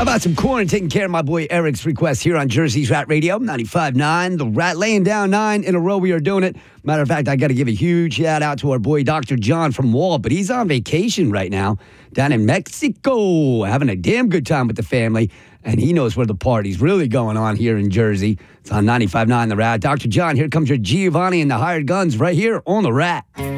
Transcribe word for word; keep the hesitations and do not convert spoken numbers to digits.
about some corn? Taking care of my boy Eric's request here on Jersey's Rat Radio, ninety-five point nine. The Rat laying down nine in a row. We are doing it. Matter of fact, I got to give a huge shout out to our boy Doctor John from Wall, but he's on vacation right now down in Mexico, having a damn good time with the family, and he knows where the party's really going on here in Jersey. It's on ninety-five point nine The Rat. Doctor John, here comes your Giovanni and the Hired Guns right here on The Rat.